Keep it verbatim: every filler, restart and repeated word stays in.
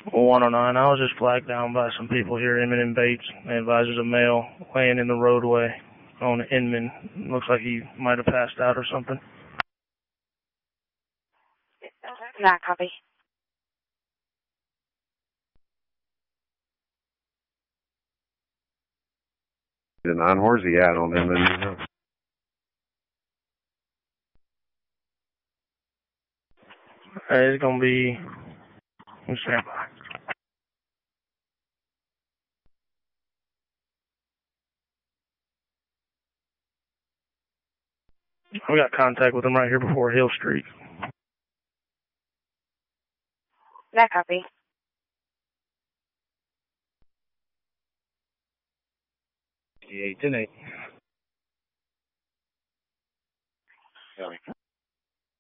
one oh nine, I was just flagged down by some people here, Inman and Bates. They advised there's a male laying in the roadway on Inman. Looks like he might have passed out or something. Not copy. The nine, where's he at on Inman, you know? Hey, it's going to be... Stand by. We got contact with him right here before Hill Street. Not copy. eight ten eight. Yeah.